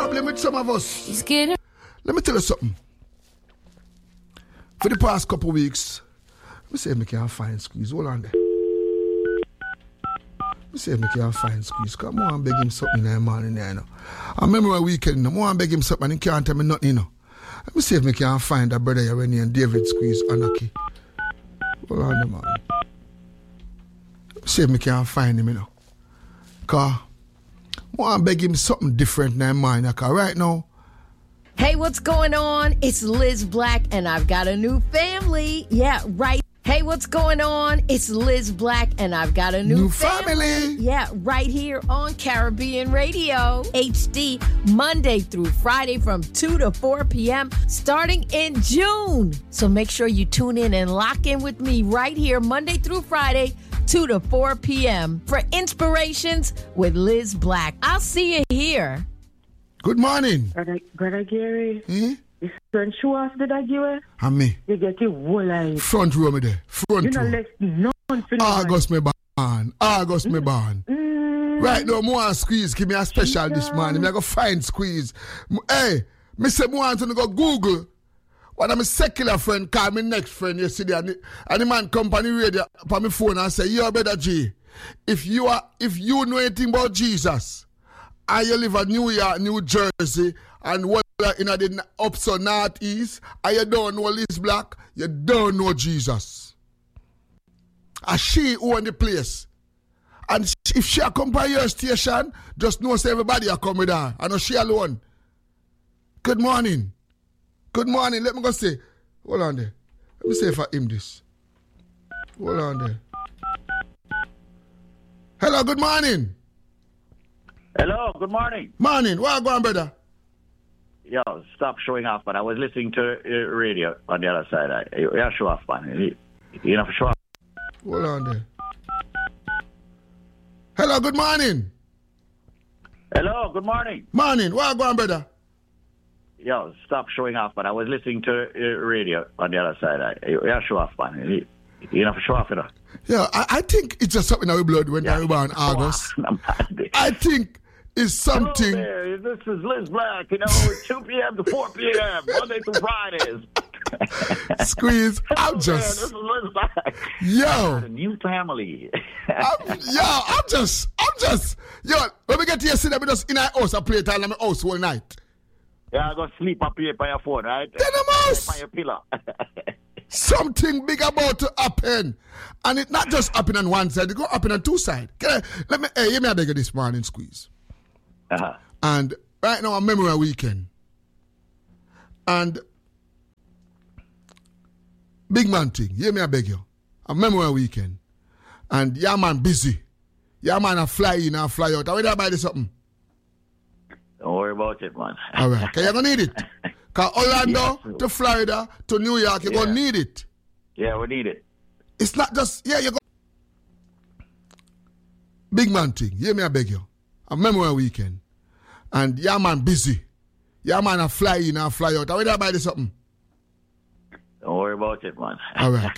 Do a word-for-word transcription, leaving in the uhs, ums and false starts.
problem with some of us. He's getting... Let me tell you something. For the past couple of weeks, let me see if I can find Squeeze. Hold on there. Let me see if I can find Squeeze. Come on, beg him something in the morning there, you know. I remember a weekend, I want to beg him something and he can't tell me nothing, you know. Let me see if I can find that brother here when he and David Squeeze Anaki. Hold on there, man. Let me see if I can find him, you know. Because I want to beg him something different in the morning. Because right now, hey, what's going on? It's Liz Black, and I've got a new family. Yeah, right. Hey, what's going on? It's Liz Black, and I've got a new, new family. family. Yeah, right here on Caribbean Radio. H D, Monday through Friday from two to four p.m. starting in June. So make sure you tune in and lock in with me right here Monday through Friday, two to four p.m. for Inspirations with Liz Black. I'll see you here. Good morning. Brother, Brother Gary. Hmm? This front show off did I give it? And me. You get your whole life. Front row me there. Front you row. know, let's none for no August me born. August me born. Mm. Right now, more Squeeze. Give me a special this morning. I go find Squeeze. Hey, me say more to go Google. One of my secular friend called me next friend yesterday, and the, and the man come on the radio on my phone and say, "Yo, Brother G, if you are, if you know anything about Jesus, and you live in New York, New Jersey, and what in the up so northeast, and you don't know Liz Black, you don't know Jesus. And she own the place. And if she come by your station, just know say everybody are coming with her. And not she alone. Good morning. Good morning. Let me go say. Hold on there. Let me say for him this. Hold on there. Hello, good morning. Hello, good morning. Morning. Where are you going, brother? Yo, stop showing off, man. I was listening to uh, radio on the other side. I, you, you show off, man. You, you know, for show off. Hold on there. Hello, good morning. Hello, good morning. Morning. Where are you going, brother? Yo, stop showing off, man. I was listening to uh, radio on the other side. I, you, you show off, man. You, you know, for show off, you know. Yeah, I, I think it's just something in our blood when yeah, I was in August. Off. I think it's something. Hello there. This is Liz Black, you know, two p.m. to four p.m., Monday through Fridays. Squeeze, I'm Hello just. there, this is Liz Black. Yo. A new family. I'm, yo, I'm just, I'm just. Yo, when we get here, see that we just in our house, I play it all in my house all night. Yeah, I go sleep up here by your phone, right? Then the mouse. By your pillow. Something big about to happen. And it not just happen on one side, it go happen on two sides. Okay? Let me, hey, hear me, I beg you this morning, Squeeze. Uh-huh. And right now, I'm memory weekend. And big man thing, hear me, I beg you. I'm memory weekend. And yeah, man, busy. Yeah, man, I fly in and fly out. I will buy this something. Don't worry about it, man. All right. Okay, you're going to need it. Because Orlando yes. to Florida to New York, you're yeah. going to need it. Yeah, we need it. It's not just, yeah, you go. Big man thing, hear me, I beg you. I'm memory weekend. And yeah, man, busy. Yeah, man, I fly in and fly out. I will buy this something. Don't worry about it, man. All right.